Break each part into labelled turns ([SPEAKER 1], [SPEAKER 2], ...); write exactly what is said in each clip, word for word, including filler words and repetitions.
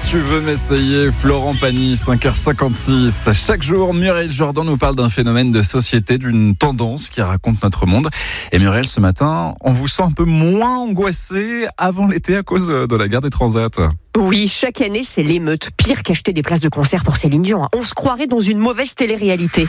[SPEAKER 1] tu veux m'essayer, Florent Pagny, cinq heures cinquante-six. Chaque jour, Muriel Jourdan nous parle d'un phénomène de société, d'une tendance qui raconte notre monde. Et Muriel, ce matin, on vous sent un peu moins angoissé avant l'été à cause de la guerre des transats.
[SPEAKER 2] Oui, chaque année, c'est l'émeute. Pire qu'acheter des places de concert pour Céline Dion. On se croirait dans une mauvaise télé-réalité.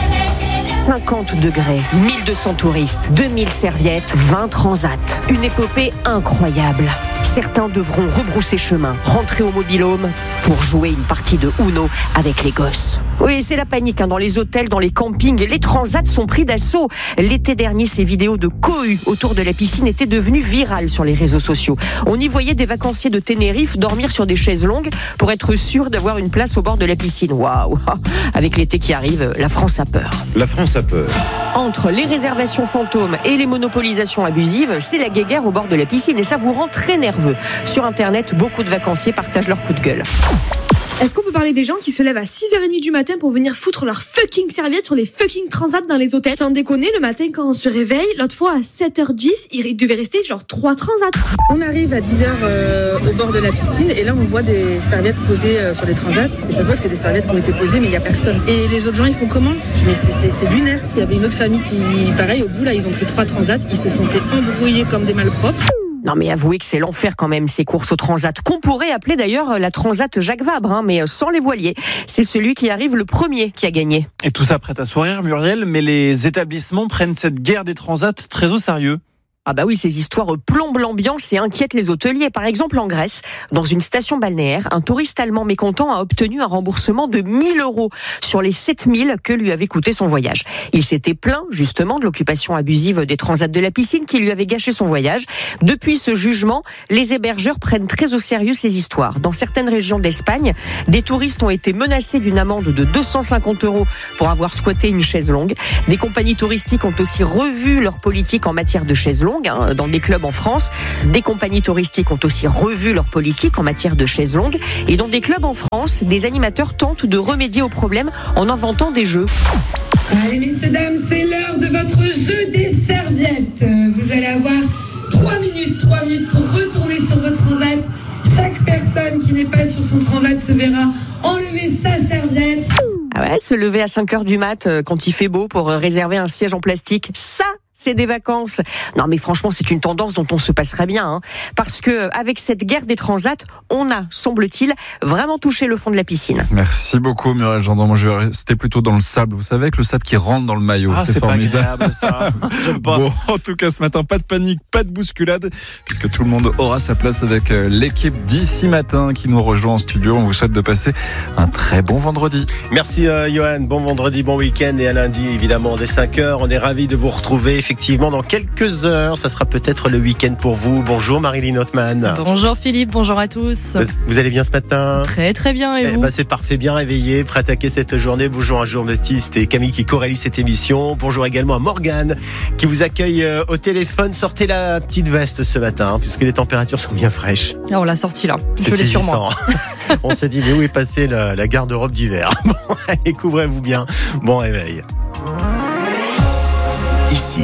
[SPEAKER 2] cinquante degrés, mille deux cents touristes, deux mille serviettes, vingt transats. Une épopée incroyable. Certains devront rebrousser chemin, rentrer au mobil-home pour jouer une partie de Uno avec les gosses. Oui, c'est la panique hein, dans les hôtels, dans les campings. Les transats sont pris d'assaut. L'été dernier, ces vidéos de cohue autour de la piscine étaient devenues virales sur les réseaux sociaux. On y voyait des vacanciers de Tenerife dormir sur des chaises longues pour être sûr d'avoir une place au bord de la piscine. Waouh! Avec l'été qui arrive, la France a peur.
[SPEAKER 3] La France a peur.
[SPEAKER 2] Entre les réservations fantômes et les monopolisations abusives, c'est la guéguerre au bord de la piscine et ça vous rend très nerveux. Sur Internet, beaucoup de vacanciers partagent leur coup de gueule.
[SPEAKER 4] Est-ce qu'on peut parler des gens qui se lèvent à six heures trente du matin pour venir foutre leurs fucking serviettes sur les fucking transats dans les hôtels? Sans déconner, le matin quand on se réveille, l'autre fois à sept heures dix, il devait rester genre trois transats.
[SPEAKER 5] On arrive à dix heures euh, au bord de la piscine et là on voit des serviettes posées euh, sur les transats et ça se voit que c'est des serviettes qui ont été posées mais il n'y a personne. Et les autres gens ils font comment? Mais c'est, c'est, c'est lunaire. Il y avait une autre famille qui, pareil, au bout là ils ont pris trois transats, ils se sont fait embrouiller comme des malpropres.
[SPEAKER 2] Non mais avouez que c'est l'enfer quand même ces courses au transat, qu'on pourrait appeler d'ailleurs la transat Jacques Vabre, hein, mais sans les voiliers. C'est celui qui arrive le premier qui a gagné.
[SPEAKER 6] Et tout ça prête à sourire, Muriel, mais les établissements prennent cette guerre des transats très au sérieux.
[SPEAKER 2] Ah bah oui, ces histoires plombent l'ambiance et inquiètent les hôteliers. Par exemple, en Grèce, dans une station balnéaire, un touriste allemand mécontent a obtenu un remboursement de mille euros sur les sept mille que lui avait coûté son voyage. Il s'était plaint justement de l'occupation abusive des transats de la piscine qui lui avait gâché son voyage. Depuis ce jugement, les hébergeurs prennent très au sérieux ces histoires. Dans certaines régions d'Espagne, des touristes ont été menacés d'une amende de deux cent cinquante euros pour avoir squatté une chaise longue. Des compagnies touristiques ont aussi revu leur politique en matière de chaises longues. Dans des clubs en France, des compagnies touristiques ont aussi revu leur politique en matière de chaises longues. Et dans des clubs en France, des animateurs tentent de remédier au problème en inventant des jeux.
[SPEAKER 7] Allez messieurs, dames, c'est l'heure de votre jeu des serviettes. Vous allez avoir trois minutes, trois minutes pour retourner sur votre transat. Chaque personne qui n'est pas sur son transat se verra enlever sa serviette.
[SPEAKER 2] Ah ouais, se lever à cinq heures du mat quand il fait beau pour réserver un siège en plastique, ça c'est des vacances. Non mais franchement, c'est une tendance dont on se passerait bien, hein, parce que avec cette guerre des transats, on a, semble-t-il, vraiment touché le fond de la piscine.
[SPEAKER 1] Merci beaucoup Muriel Jourdan. Moi je vais rester plutôt dans le sable. Vous savez, avec le sable qui rentre dans le maillot,
[SPEAKER 6] ah,
[SPEAKER 1] c'est,
[SPEAKER 6] c'est
[SPEAKER 1] formidable.
[SPEAKER 6] Pas agréable, ça. J'aime pas.
[SPEAKER 1] Bon, en tout cas ce matin, pas de panique, pas de bousculade, puisque tout le monde aura sa place avec l'équipe d'ici matin qui nous rejoint en studio. On vous souhaite de passer un très bon vendredi.
[SPEAKER 8] Merci euh, Johan, bon vendredi, bon week-end et à lundi évidemment dès cinq heures. On est ravis de vous retrouver. Effectivement, dans quelques heures, ça sera peut-être le week-end pour vous. Bonjour Marilyn Hoffman.
[SPEAKER 9] Bonjour Philippe, bonjour à tous.
[SPEAKER 8] Vous allez bien ce matin?
[SPEAKER 9] Très très bien, et vous?
[SPEAKER 8] Eh ben, c'est parfait, bien réveillé, prêt à attaquer cette journée. Bonjour à Jean-Baptiste et Camille qui co-réalisent cette émission. Bonjour également à Morgane qui vous accueille au téléphone. Sortez la petite veste ce matin, puisque les températures sont bien fraîches.
[SPEAKER 9] Ah, on l'a sortie là,
[SPEAKER 8] c'est
[SPEAKER 9] je l'ai sur moi.
[SPEAKER 8] On s'est dit, mais où est passée la, la garde-robe d'hiver? Bon, allez, couvrez-vous bien. Bon réveil.
[SPEAKER 10] Ici,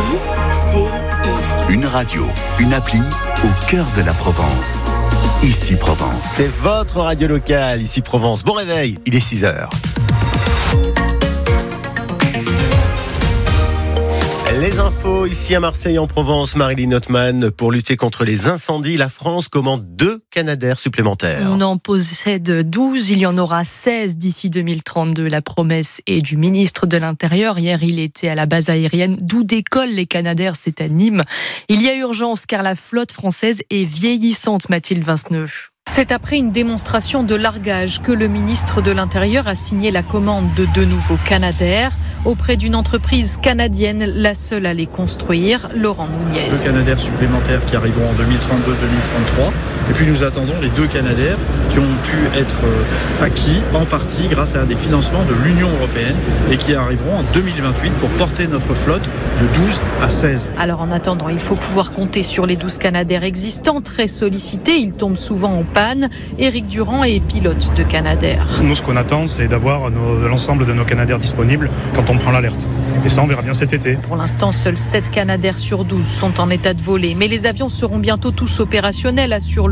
[SPEAKER 10] une radio, une appli au cœur de la Provence. Ici Provence.
[SPEAKER 8] C'est votre radio locale, Ici Provence. Bon réveil, il est six heures. Les infos ici à Marseille en Provence, Marilyn Hoffman. Pour lutter contre les incendies, la France commande deux Canadair supplémentaires.
[SPEAKER 9] On en possède douze, il y en aura seize d'ici deux mille trente-deux. La promesse est du ministre de l'Intérieur. Hier, il était à la base aérienne d'où décollent les Canadair, c'est à Nîmes. Il y a urgence car la flotte française est vieillissante, Mathilde Vinceneux. C'est après une démonstration de largage que le ministre de l'Intérieur a signé la commande de deux nouveaux Canadair auprès d'une entreprise canadienne, la seule à les construire, Laurent Nunez.
[SPEAKER 11] Deux Canadair supplémentaires qui arriveront en deux mille trente-deux deux mille trente-trois. Et puis nous attendons les deux Canadair qui ont pu être acquis en partie grâce à des financements de l'Union européenne et qui arriveront en deux mille vingt-huit pour porter notre flotte de douze à seize.
[SPEAKER 9] Alors en attendant, il faut pouvoir compter sur les douze Canadair existants, très sollicités. Ils tombent souvent en panne. Éric Durand est pilote de Canadair.
[SPEAKER 12] Nous, ce qu'on attend, c'est d'avoir nos, l'ensemble de nos Canadair disponibles quand on prend l'alerte. Et ça, on verra bien cet été.
[SPEAKER 9] Pour l'instant, seuls sept Canadair sur douze sont en état de voler. Mais les avions seront bientôt tous opérationnels, assure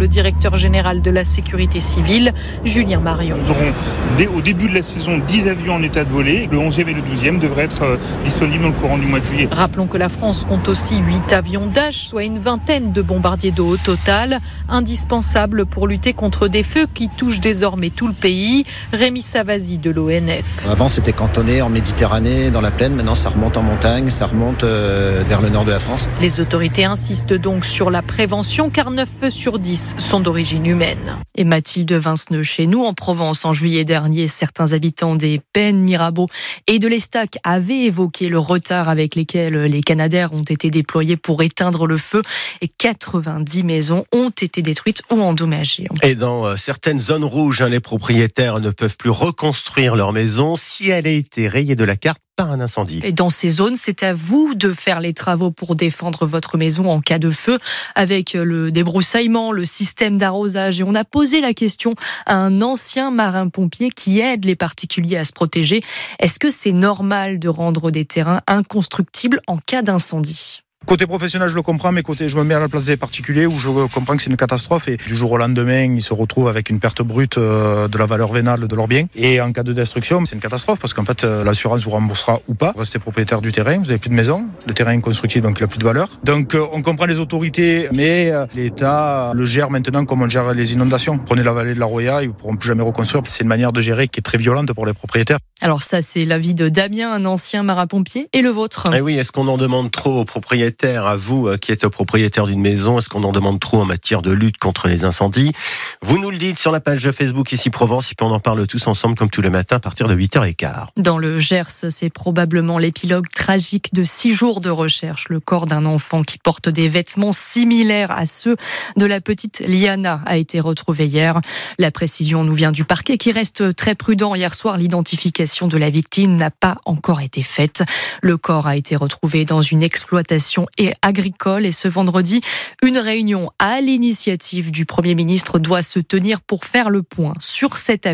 [SPEAKER 9] le directeur général de la sécurité civile, Julien Marion.
[SPEAKER 12] Nous aurons dès, au début de la saison dix avions en état de voler. Le onzième et le douzième devraient être euh, disponibles dans le courant du mois de juillet.
[SPEAKER 9] Rappelons que la France compte aussi huit avions Dash, soit une vingtaine de bombardiers d'eau au total, indispensables pour lutter contre des feux qui touchent désormais tout le pays. Rémi Savasi de l'O N F.
[SPEAKER 3] Avant, c'était cantonné en Méditerranée, dans la plaine. Maintenant, ça remonte en montagne, ça remonte euh, vers le nord de la France.
[SPEAKER 9] Les autorités insistent donc sur la prévention, car neuf feux sur dix sont d'origine humaine. Et Mathilde Vinceneux, chez nous en Provence, en juillet dernier, certains habitants des Pennes, Mirabeau et de l'Estac avaient évoqué le retard avec lesquels les Canadair ont été déployés pour éteindre le feu, et quatre-vingt-dix maisons ont été détruites ou endommagées.
[SPEAKER 8] Et dans euh, certaines zones rouges, hein, les propriétaires ne peuvent plus reconstruire leur maison si elle a été rayée de la carte par un incendie.
[SPEAKER 9] Et dans ces zones, c'est à vous de faire les travaux pour défendre votre maison en cas de feu, avec le débroussaillement, le système d'arrosage. Et on a posé la question à un ancien marin-pompier qui aide les particuliers à se protéger. Est-ce que c'est normal de rendre des terrains inconstructibles en cas d'incendie ?
[SPEAKER 11] Côté professionnel, je le comprends, mais côté, je me mets à la place des particuliers où je comprends que c'est une catastrophe et du jour au lendemain, ils se retrouvent avec une perte brute de la valeur vénale de leurs biens. Et en cas de destruction, c'est une catastrophe parce qu'en fait, l'assurance vous remboursera ou pas. Vous restez propriétaire du terrain, vous n'avez plus de maison, le terrain est inconstructible, donc il n'a plus de valeur. Donc on comprend les autorités, mais l'État le gère maintenant comme on gère les inondations. Prenez la vallée de la Roya, ils ne pourront plus jamais reconstruire. C'est une manière de gérer qui est très violente pour les propriétaires.
[SPEAKER 9] Alors ça, c'est l'avis de Damien, un ancien marin-pompier, et le vôtre.
[SPEAKER 8] Et oui, est-ce qu'on en demande trop aux propriétaires, à vous qui êtes propriétaire d'une maison? Est-ce qu'on en demande trop en matière de lutte contre les incendies? Vous nous le dites sur la page Facebook Ici Provence, et puis on en parle tous ensemble comme tous les matins à partir de huit heures quinze.
[SPEAKER 9] Dans le Gers, c'est probablement l'épilogue tragique de six jours de recherche. Le corps d'un enfant qui porte des vêtements similaires à ceux de la petite Liana a été retrouvé hier. La précision nous vient du parquet qui reste très prudent. Hier soir, l'identification de la victime n'a pas encore été faite. Le corps a été retrouvé dans une exploitation et agricole et ce vendredi, une réunion à l'initiative du Premier ministre doit se tenir pour faire le point sur cette affaire.